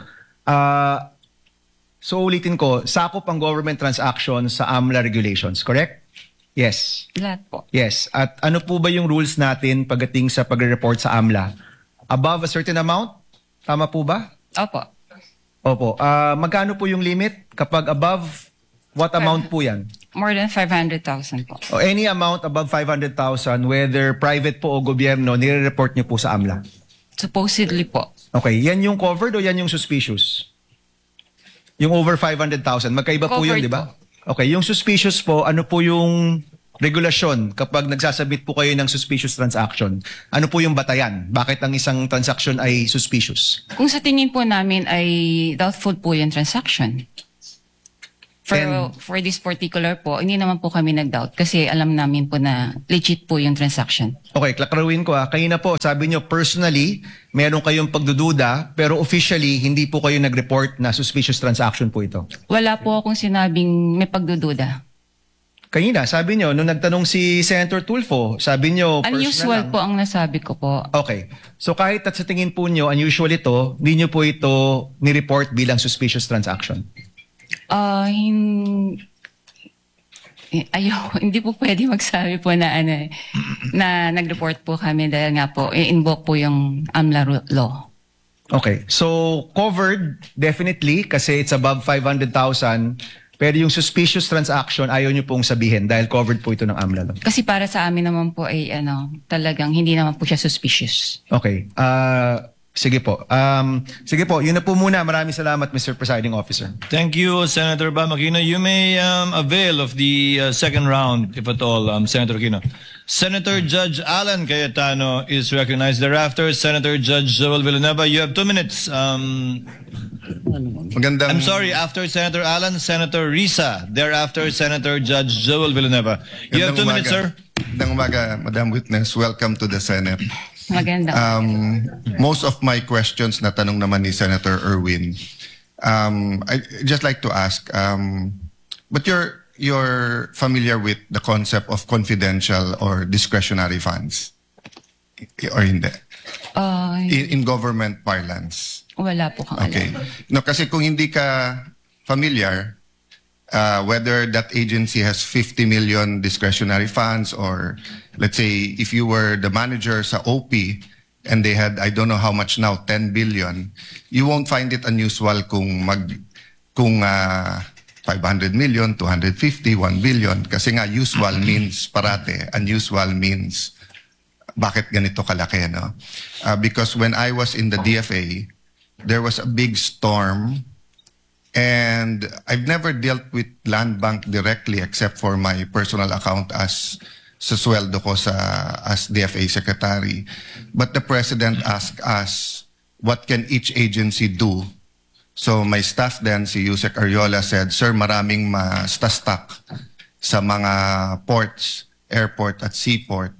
So ulitin ko, sakop ang government transactions sa AMLA regulations, correct? Yes. Lahat po. Yes. At ano po ba yung rules natin pagdating sa pagre-report sa AMLA? Above a certain amount? Tama po ba? Opo. Opo. Magkano po yung limit? Kapag above, what amount po yan? More than 500,000 po. O any amount above 500,000, whether private po o gobyerno, nire-report niyo po sa AMLA? Supposedly po. Okay, yan yung covered o yan yung suspicious? Yung over 500,000, magkaiba po yun, Covered di ba? po. Okay, yung suspicious po, ano po yung regulasyon kapag nagsasubmit po kayo ng suspicious transaction? Ano po yung batayan? Bakit ang isang transaction ay suspicious? Kung sa tingin po namin ay doubtful po yung transaction. For this particular po, hindi naman po kami nag-doubt kasi alam namin po na legit po yung transaction. Okay, klaklaruin ko Kanina po, sabi nyo personally, meron kayong pagdududa, pero officially, hindi po kayo nag-report na suspicious transaction po ito. Wala po akong sinabing may pagdududa. Kanina, sabi nyo, nung nagtanong si Senator Tulfo, sabi nyo personal Unusual lang. po ang nasabi ko po. Okay. So kahit at sa tingin po nyo, unusual ito, hindi nyo po ito ni-report bilang suspicious transaction. Hindi po pwede magsabi po na na nag-report po kami dahil nga po invoke po yung AMLA law. Okay. So covered, definitely, kasi it's above 500,000. Pero yung suspicious transaction, ayaw nyo pong sabihin dahil covered po ito ng AMLA law. Kasi para sa amin naman po ay talagang hindi naman po siya suspicious. Okay. Sige po. Sige po, yun na po muna. Maraming salamat, Mr. Presiding Officer. Thank you, Senator Bam Aquino. You may avail of the second round, if at all, Senator Aquino. Senator Judge Alan Cayetano is recognized. Thereafter, Senator Judge Joel Villanueva. You have 2 minutes. Magandang, I'm sorry, after Senator Alan, Senator Risa. Thereafter, Senator Judge Joel Villanueva. You have 2 minutes, sir. Magandang umaga, Madam Witness. Welcome to the Senate. Maganda. Most of my questions na tanong naman ni Senator Erwin. I just like to ask, but you're familiar with the concept of confidential or discretionary funds? Or hindi? In government parlance. Wala po kang Okay. alam. No, kasi kung hindi ka familiar, whether that agency has 50 million discretionary funds or let's say if you were the manager sa OP and they had, I don't know how much now, 10 billion, you won't find it unusual kung 500 million, 250, 1 billion. Kasi nga usual means parate, unusual means bakit ganito kalaki, no? Because when I was in the DFA, there was a big storm. And I've never dealt with Land Bank directly except for my personal account as sa sweldo ko as DFA Secretary. But the President asked us, what can each agency do? So my staff then, si Yusek Ariola said, Sir, maraming ma-stuck sa mga ports, airport at seaport.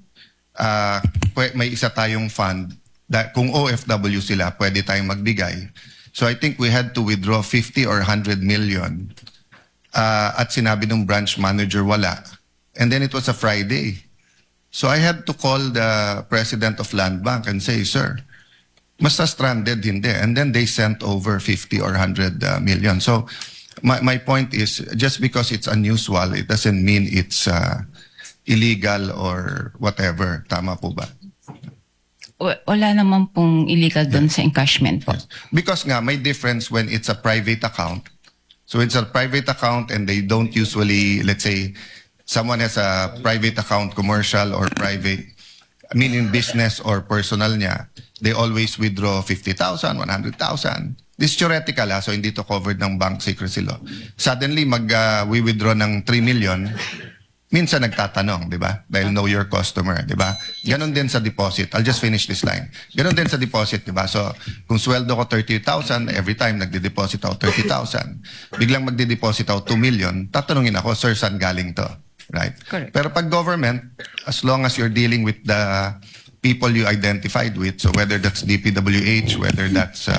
May isa tayong fund. Kung OFW sila, pwede tayong magbigay. So I think we had to withdraw 50 or 100 million. At sinabi ng branch manager, wala. And then it was a Friday. So I had to call the president of Land Bank and say, sir, basta stranded, hindi. And then they sent over 50 or 100 million. So my point is, just because it's unusual, it doesn't mean it's illegal or whatever. Tama po ba? Wala naman pong illegal doon sa encashment po. Because nga, may difference when it's a private account. So it's a private account and they don't usually, let's say, someone has a private account, commercial or private, meaning business or personal niya, they always withdraw 50,000, 100,000. This is theoretical, so hindi to covered ng bank secrecy law. Suddenly, we withdraw ng 3 million, minsan nagtatanong, di ba? Dahil know your customer, di ba? Ganon din sa deposit. I'll just finish this line. Ganon din sa deposit, di ba? So, kung sweldo ko 30,000, every time nagde-deposit ako 30,000. Biglang magde-deposit ako 2 million, tatanungin ako, sir, saan galing to? Right? Correct. Pero pag government, as long as you're dealing with the people you identified with, so whether that's DPWH, whether that's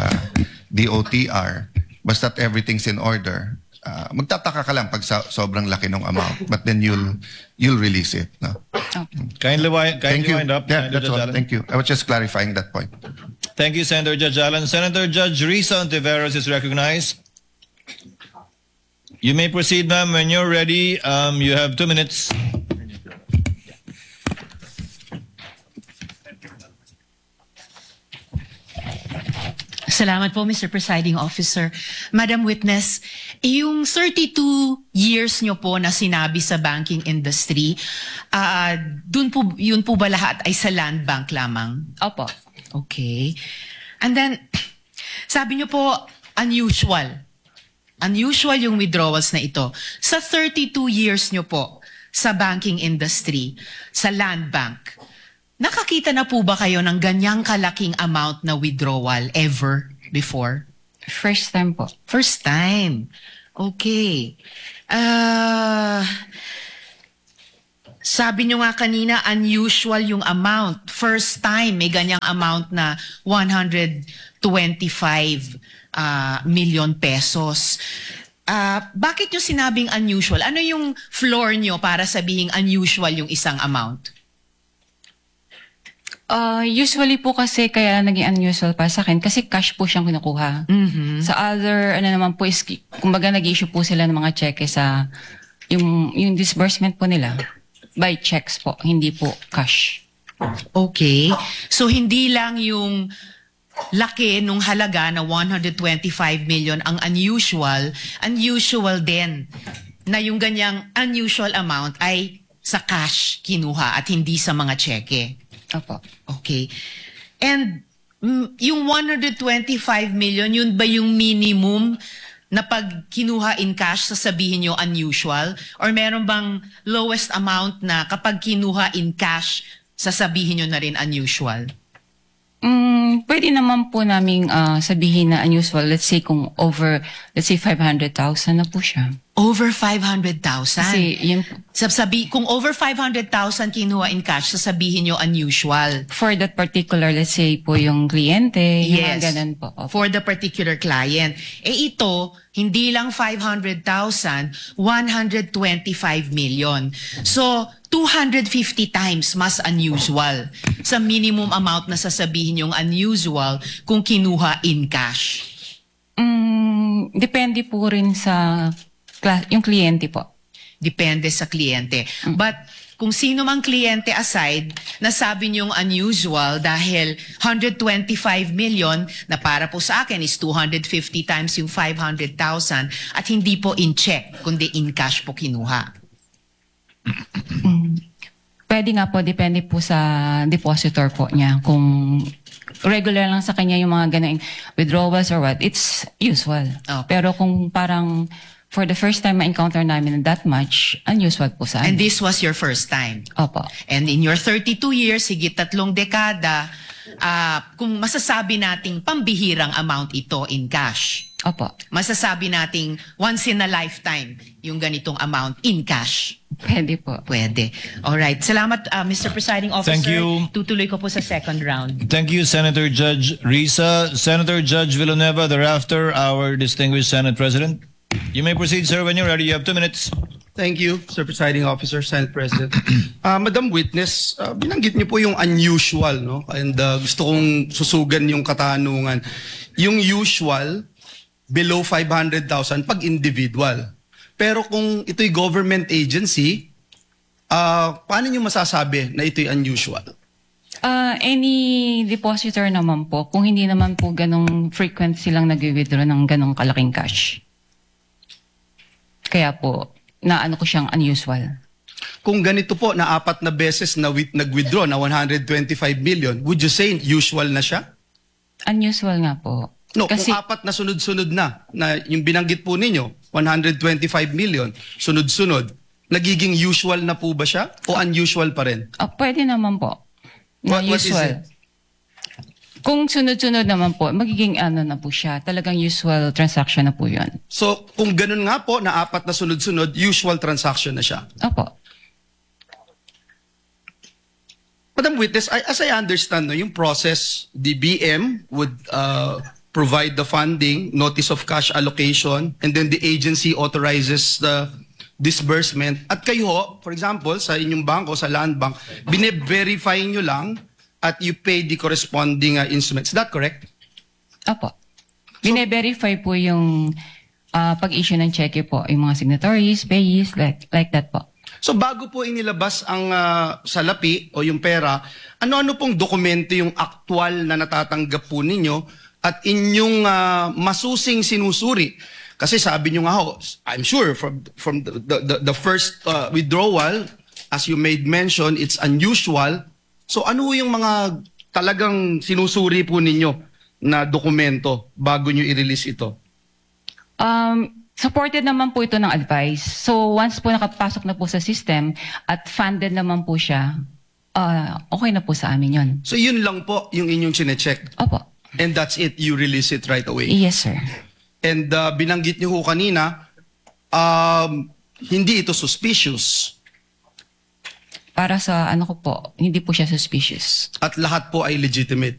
DOTR, basta't everything's in order, magtataka ka lang pag sobrang laki ng amount, but then you'll release it. No? Kindly Thank you. wind up. Yeah, Senator that's Judge all. Alan. Thank you. I was just clarifying that point. Thank you, Senator Judge Alan. Senator Judge Risa Ontiveros is recognized. You may proceed, ma'am. When you're ready, you have 2 minutes. Salamat po, Mr. Presiding Officer. Madam Witness, yung 32 years nyo po na sinabi sa banking industry, yun po ba lahat ay sa Land Bank lamang? Opo. Okay. And then, sabi nyo po, unusual. Unusual yung withdrawals na ito. Sa 32 years nyo po, sa banking industry, sa land bank, nakakita na po ba kayo ng ganyang kalaking amount na withdrawal ever before? First time po. First time. Okay. Sabi nyo nga kanina, unusual yung amount. First time, may ganyang amount na 125 million pesos. Bakit nyo sinabing unusual? Ano yung floor nyo para sabihing unusual yung isang amount? Usually po kasi kaya naging unusual para sa akin kasi cash po siyang kinukuha. Sa other, ano naman po is, kumbaga nag-issue po sila ng mga cheque sa, yung disbursement po nila. By checks po, hindi po cash. Okay. So hindi lang yung laki nung halaga na 125 million ang unusual din na yung ganyang unusual amount ay sa cash kinuha at hindi sa mga cheque. Opo. Okay. And yung 125 million, yun ba yung minimum na pag kinuha in cash, sasabihin nyo unusual? Or meron bang lowest amount na kapag kinuha in cash, sasabihin nyo na rin unusual? Pwede naman po naming sabihin na unusual. Let's say kung over, let's say 500,000 na po siya. Over 500,000? Kasi yun, Kung over 500,000 kinuha in cash, sasabihin nyo unusual. for that particular, let's say po yung kliyente, yung mga ganun po. Opo. For the particular client. Ito, hindi lang 500,000, 125 million. So, 250 times mas unusual sa minimum amount na sasabihin yung unusual kung kinuha in cash. Depende po rin sa yung kliyente po. Depende sa kliyente. But kung sino mang kliyente aside, nasabi niyong unusual dahil 125 million na para po sa akin is 250 times yung 500,000 at hindi po in check, kundi in cash po kinuha. Pwede nga po, depende po sa depositor po niya. Kung regular lang sa kanya yung mga ganang withdrawals or what, it's usual. Okay. Pero kung parang for the first time ma-encounter namin that much, unusual po sa And amin. this was your first time. Opo. And in your 32 years, higit 3 dekada, kung masasabi nating pambihirang amount ito in cash, Opo. masasabi nating once in a lifetime yung ganitong amount in cash. Pwede po. Pwede. Alright. Salamat, Mr. Presiding Officer. Thank you. Tutuloy ko po sa second round. Thank you, Senator Judge Risa. Senator Judge Villanueva, thereafter, our distinguished Senate President. You may proceed, sir, when you're ready. You have 2 minutes. Thank you, Sir Presiding Officer, Senate President. Madam Witness, binanggit niyo po yung unusual, no? And gusto kong susugan yung katanungan. Yung usual, below 500,000 pag individual. Pero kung ito'y government agency, paano niyo masasabi na ito'y unusual? Any depositor naman po, kung hindi naman po ganong frequent silang nag-withdraw ng ganong kalaking cash. Kaya po, naano ko siyang unusual. Kung ganito po na 4 na beses na nag-withdraw na 125 million, would you say usual na siya? Unusual nga po. No, Kasi, kung 4 na sunod-sunod na yung binanggit po ninyo, 125 million, sunod-sunod, nagiging usual na po ba siya o unusual pa rin? pwede naman po. Na What is usual. it? Kung sunod-sunod naman po, magiging ano na po siya. Talagang usual transaction na po yun. So, kung ganun nga po na 4 na sunod-sunod, usual transaction na siya. Opo. Madam Witness, as I understand, no, yung process, the BM would provide the funding, notice of cash allocation, and then the agency authorizes the disbursement. At kayo, for example, sa inyong bangko, sa land bank, bine-verify nyo lang at you pay the corresponding instruments. Is that correct? Opo. Bine-verify po yung pag-issue ng cheque po, yung mga signatories, payees, like that po. So bago po inilabas ang salapi o yung pera, ano-ano pong dokumento yung aktual na natatanggap po ninyo at inyong masusing sinusuri? Kasi sabi nyo nga ho, I'm sure from the first withdrawal, as you made mention, it's unusual. So ano yung mga talagang sinusuri po ninyo na dokumento bago nyo i-release ito? Supported naman po ito ng advice. So once po nakapasok na po sa system at funded naman po siya, okay na po sa amin yon. So yun lang po yung inyong chinecheck. Opo. And that's it, you release it right away. Yes, sir. And binanggit niyo ho kanina, hindi ito suspicious. Para sa ano ko po, hindi po siya suspicious. At lahat po ay legitimate.